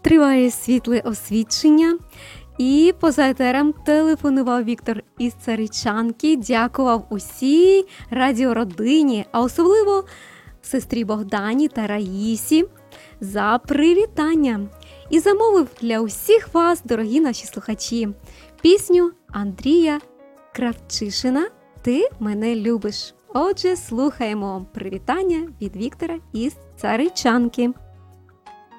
Триває світле освідчення. І поза етером телефонував Віктор із Царичанки, дякував усій радіородині, а особливо сестрі Богдані та Раїсі за привітання. І замовив для усіх вас, дорогі наші слухачі, пісню Андрія Кравчишина «Ти мене любиш». Отже, слухаємо привітання від Віктора із Царичанки.